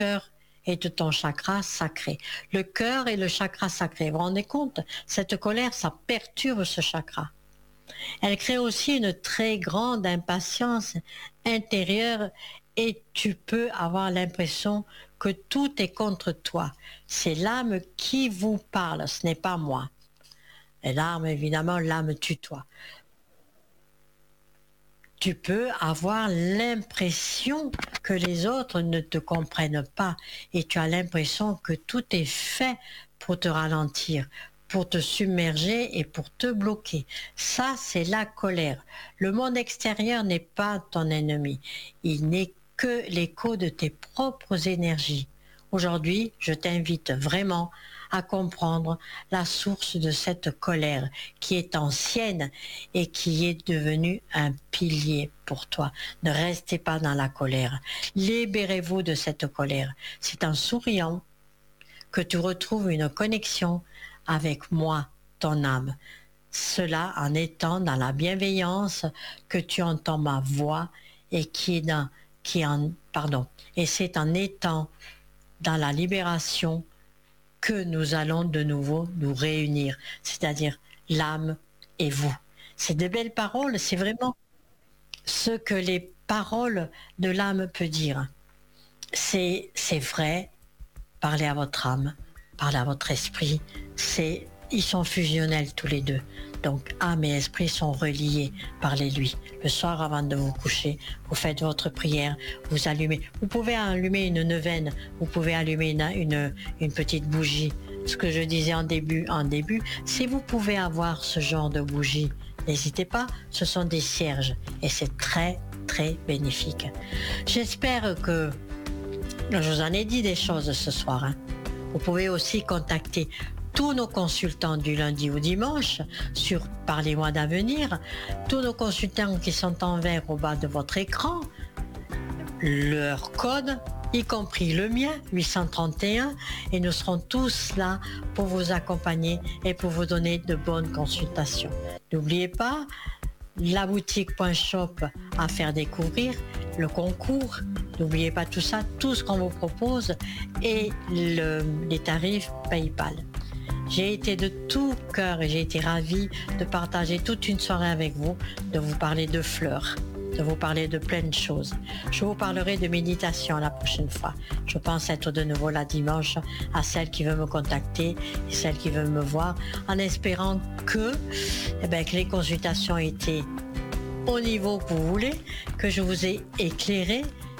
cœur et de ton chakra sacré. Le cœur et le chakra sacré. Vous vous rendez compte? Cette colère, ça perturbe ce chakra. Elle crée aussi une très grande impatience intérieure et tu peux avoir l'impression que tout est contre toi. C'est l'âme qui vous parle, ce n'est pas moi. Et l'âme, évidemment, l'âme tutoie. Tu peux avoir l'impression que les autres ne te comprennent pas et tu as l'impression que tout est fait pour te ralentir, pour te submerger et pour te bloquer. Ça, c'est la colère. Le monde extérieur n'est pas ton ennemi. Il n'est que l'écho de tes propres énergies. Aujourd'hui, je t'invite vraiment à comprendre la source de cette colère qui est ancienne et qui est devenue un pilier pour toi. Ne restez pas dans la colère. Libérez-vous de cette colère. C'est en souriant que tu retrouves une connexion avec moi, ton âme. Cela en étant dans la bienveillance que tu entends ma voix et et c'est en étant dans la libération que nous allons de nouveau nous réunir, c'est-à-dire l'âme et vous. C'est de belles paroles, c'est vraiment ce que les paroles de l'âme peuvent dire. C'est vrai, parlez à votre âme, parlez à votre esprit, ils sont fusionnels tous les deux. Donc âme et esprit sont reliés, parlez-lui. Le soir avant de vous coucher, vous faites votre prière, vous allumez. Vous pouvez allumer une neuvaine, vous pouvez allumer une petite bougie. Ce que je disais en début, si vous pouvez avoir ce genre de bougie, n'hésitez pas, ce sont des cierges et c'est très très bénéfique. J'espère que je vous en ai dit des choses ce soir. Vous pouvez aussi contacter tous nos consultants du lundi au dimanche sur Parlez-moi d'avenir, tous nos consultants qui sont en vert au bas de votre écran, leur code, y compris le mien, 831, et nous serons tous là pour vous accompagner et pour vous donner de bonnes consultations. N'oubliez pas, la boutique.shop à faire découvrir, le concours, n'oubliez pas tout ça, tout ce qu'on vous propose et les tarifs PayPal. J'ai été de tout cœur et j'ai été ravie de partager toute une soirée avec vous, de vous parler de fleurs, de vous parler de plein de choses. Je vous parlerai de méditation la prochaine fois. Je pense être de nouveau là dimanche à celle qui veut me contacter et celle qui veut me voir, en espérant que les consultations étaient au niveau que vous voulez, que je vous ai éclairé